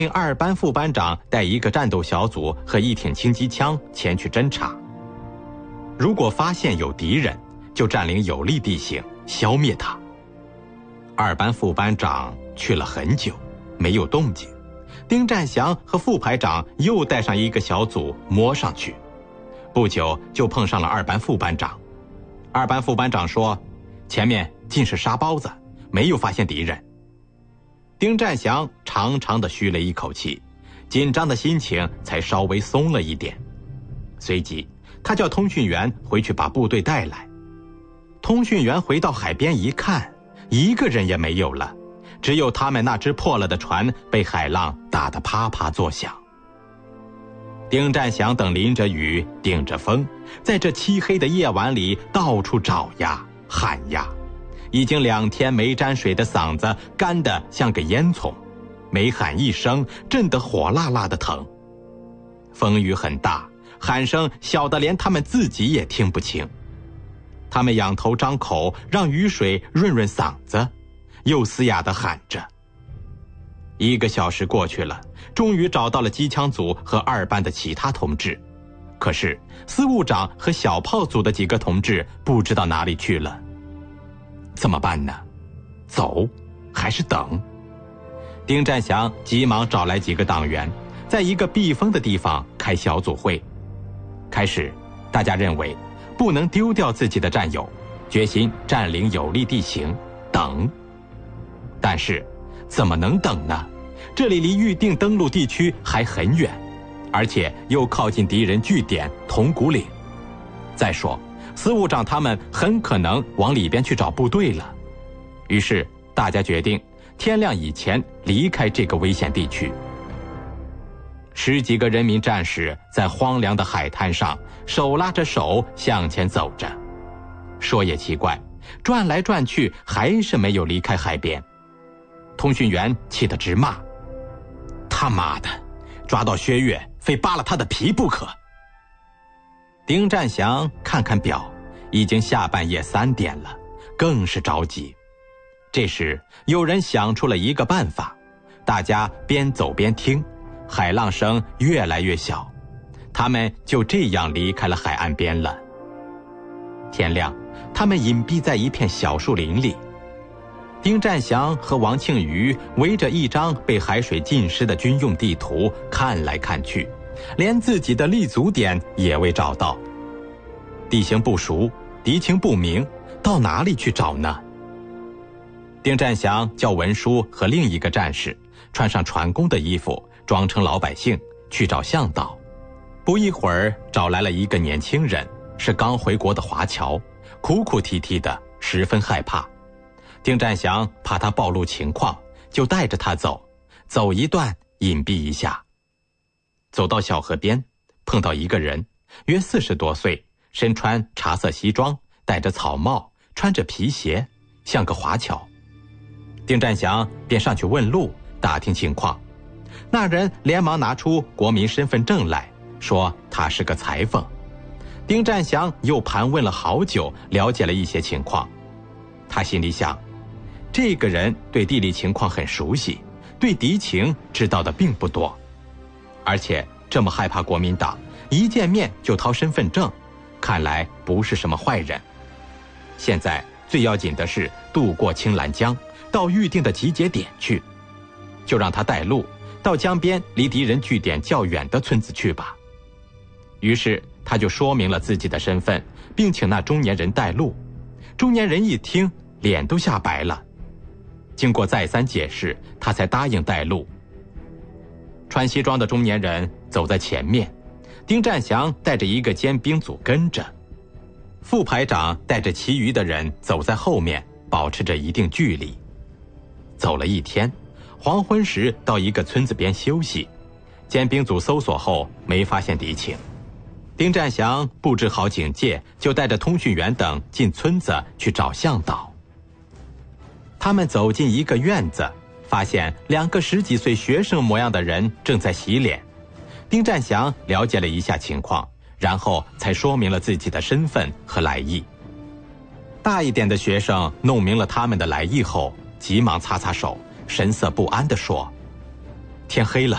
令2班副班长带一个战斗小组和1挺轻机枪前去侦察。如果发现有敌人，就占领有利地形，消灭他。2班副班长去了很久，没有动静。丁占祥和副排长又带上一个小组摸上去，不久就碰上了2班副班长。2班副班长说：“前面尽是沙包子，没有发现敌人。”丁占祥长长的吁了一口气，紧张的心情才稍微松了一点。随即他叫通讯员回去把部队带来。通讯员回到海边一看，一个人也没有了，只有他们那只破了的船被海浪打得啪啪作响。丁占祥等淋着雨顶着风，在这漆黑的夜晚里到处找呀喊呀，已经2天没沾水的嗓子干得像个烟囱，每喊一声震得火辣辣的疼。风雨很大，喊声小得连他们自己也听不清。他们仰头张口让雨水润润嗓子，又嘶哑地喊着。1个小时过去了，终于找到了机枪组和2班的其他同志，可是司务长和小炮组的几个同志不知道哪里去了。怎么办呢？走还是等？丁占祥急忙找来几个党员，在一个避风的地方开小组会。开始大家认为不能丢掉自己的战友，决心占领有利地形，等。但是怎么能等呢？这里离预定登陆地区还很远，而且又靠近敌人据点铜鼓岭。再说司务长他们很可能往里边去找部队了。于是大家决定天亮以前离开这个危险地区。10几个人民战士在荒凉的海滩上手拉着手向前走着。说也奇怪，转来转去还是没有离开海边。通讯员气得直骂：“他妈的，抓到薛岳非扒了他的皮不可！”丁占祥看看表，已经下半夜3点了，更是着急。这时有人想出了一个办法，大家边走边听，海浪声越来越小，他们就这样离开了海岸边了。天亮，他们隐蔽在一片小树林里。丁占祥和王庆余围着一张被海水浸湿的军用地图看来看去，连自己的立足点也未找到。地形不熟，敌情不明，到哪里去找呢？丁占祥叫文书和另一个战士穿上船工的衣服，装成老百姓去找向导。不一会儿找来了一个年轻人，是刚回国的华侨，哭哭啼啼的，十分害怕。丁占祥怕他暴露情况，就带着他走一段隐蔽一下。走到小河边，碰到一个人，约40多岁，身穿茶色西装，戴着草帽，穿着皮鞋，像个华侨。丁占祥便上去问路，打听情况。那人连忙拿出国民身份证来，说他是个裁缝。丁占祥又盘问了好久，了解了一些情况。他心里想，这个人对地理情况很熟悉，对敌情知道的并不多，而且这么害怕国民党，一见面就掏身份证，看来不是什么坏人。现在最要紧的是渡过青兰江，到预定的集结点去，就让他带路，到江边离敌人据点较远的村子去吧。于是他就说明了自己的身份，并请那中年人带路。中年人一听，脸都吓白了。经过再三解释，他才答应带路。穿西装的中年人走在前面，丁占祥带着一个尖兵组跟着，副排长带着其余的人走在后面，保持着一定距离。走了1天，黄昏时到一个村子边休息，尖兵组搜索后没发现敌情。丁占祥布置好警戒，就带着通讯员等进村子去找向导。他们走进一个院子，发现2个10几岁学生模样的人正在洗脸。丁占祥了解了一下情况，然后才说明了自己的身份和来意。大一点的学生弄明了他们的来意后，急忙擦擦手，神色不安地说：“天黑了，